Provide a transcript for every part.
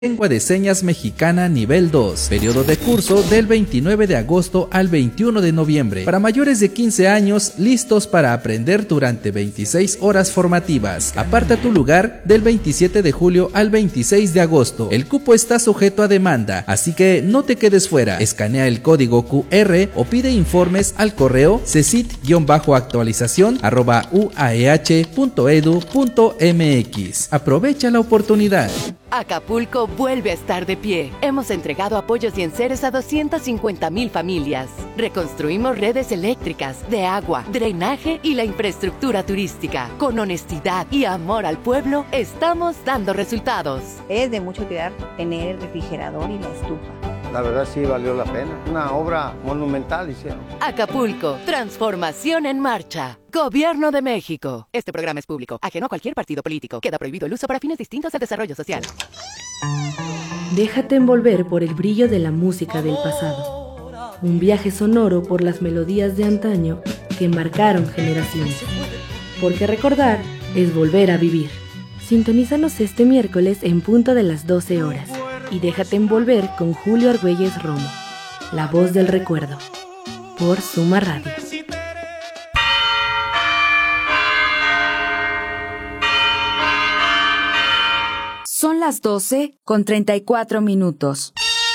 Lengua de Señas Mexicana Nivel 2, periodo de curso del 29 de agosto al 21 de noviembre. Para mayores de 15 años, listos para aprender durante 26 horas formativas. Aparta tu lugar del 27 de julio al 26 de agosto. El cupo está sujeto a demanda, así que no te quedes fuera. Escanea el código QR o pide informes al correo cesit-actualización@uaeh.edu.mx. Aprovecha la oportunidad. Acapulco vuelve a estar de pie. Hemos entregado apoyos y enseres a 250,000 familias. Reconstruimos redes eléctricas, de agua, drenaje y la infraestructura turística. Con honestidad y amor al pueblo, estamos dando resultados. Es de mucha utilidad tener el refrigerador y la estufa. La verdad sí valió la pena. Una obra monumental hicieron. Acapulco, transformación en marcha. Gobierno de México. Este programa es público, ajeno a cualquier partido político. Queda prohibido el uso para fines distintos al desarrollo social. Déjate envolver por el brillo de la música del pasado. Un viaje sonoro por las melodías de antaño que marcaron generaciones. Porque recordar es volver a vivir. Sintonízanos este miércoles en punto de las 12 horas. Y déjate envolver con Julio Argüelles Romo, la voz del recuerdo, por Suma Radio. Son las 12:34.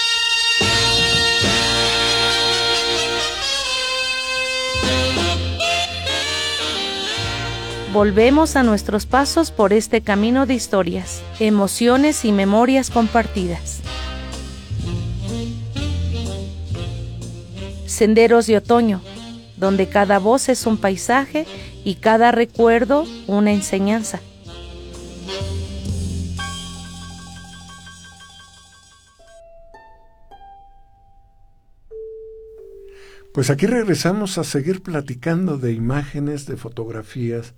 Volvemos a nuestros pasos por este camino de historias, emociones y memorias compartidas. Senderos de otoño, donde cada voz es un paisaje y cada recuerdo una enseñanza. Pues aquí regresamos a seguir platicando de imágenes, de fotografías.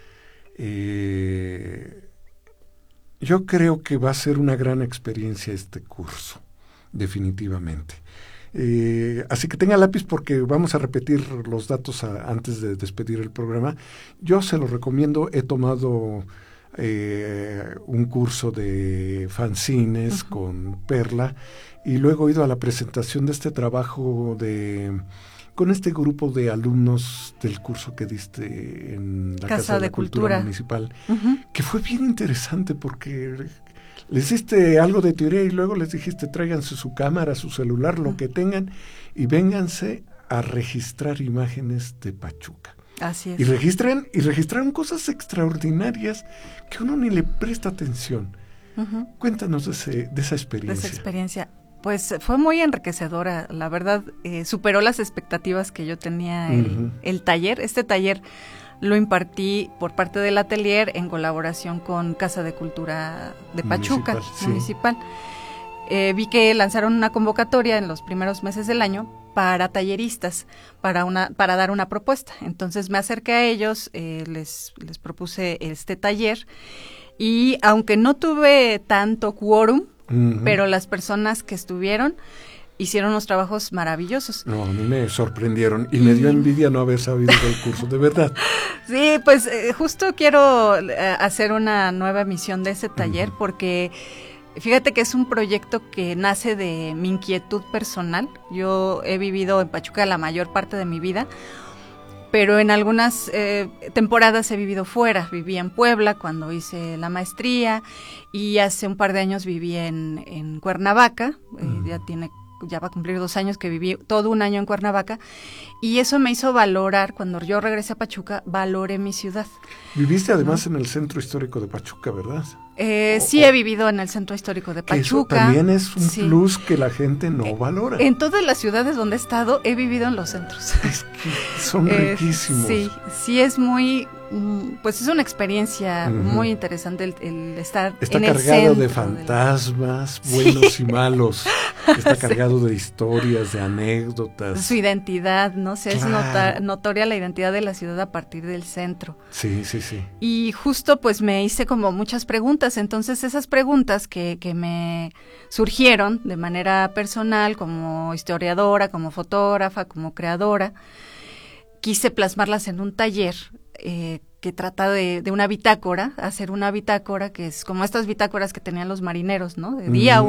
Yo creo que va a ser una gran experiencia este curso, definitivamente. Así que tenga lápiz porque vamos a repetir los datos antes de despedir el programa. Yo se lo recomiendo, he tomado un curso de fanzines con Perla y luego he ido a la presentación de este trabajo con este grupo de alumnos del curso que diste en la Casa de la Cultura Municipal, que fue bien interesante porque les diste algo de teoría y luego les dijiste tráiganse su cámara, su celular, lo que tengan y vénganse a registrar imágenes de Pachuca. Así es. Y registraron cosas extraordinarias que uno ni le presta atención. Cuéntanos de esa experiencia. De esa experiencia. Pues fue muy enriquecedora, la verdad, superó las expectativas que yo tenía el taller. Este taller lo impartí por parte del atelier en colaboración con Casa de Cultura de Pachuca, Municipal. Vi que lanzaron una convocatoria en los primeros meses del año para talleristas, para dar una propuesta. Entonces me acerqué a ellos, les propuse este taller y aunque no tuve tanto quórum, pero las personas que estuvieron hicieron unos trabajos maravillosos. No, a mí me sorprendieron y me dio envidia no haber sabido del curso, de verdad. Sí, pues justo quiero hacer una nueva emisión de ese taller porque fíjate que es un proyecto que nace de mi inquietud personal. Yo he vivido en Pachuca la mayor parte de mi vida, pero en algunas temporadas he vivido fuera. Viví en Puebla cuando hice la maestría y hace un par de años viví en Cuernavaca. Ya va a cumplir 2 años que viví todo un año en Cuernavaca y eso me hizo valorar, cuando yo regresé a Pachuca, valoré mi ciudad. Viviste además en el Centro Histórico de Pachuca, ¿verdad? Sí, he vivido en el Centro Histórico de Pachuca. Eso también es un plus que la gente no valora. En todas las ciudades donde he estado, he vivido en los centros. Es que son riquísimos. Sí, es muy... Pues es una experiencia muy interesante el estar está en el centro. Está cargado de fantasmas, buenos y malos. Está cargado de historias, de anécdotas. Su identidad, no sé, claro. Es notoria la identidad de la ciudad a partir del centro. Sí. Y justo pues me hice como muchas preguntas, entonces esas preguntas que me surgieron de manera personal, como historiadora, como fotógrafa, como creadora, quise plasmarlas en un taller que trata de una bitácora, hacer una bitácora que es como estas bitácoras que tenían los marineros, ¿no? De día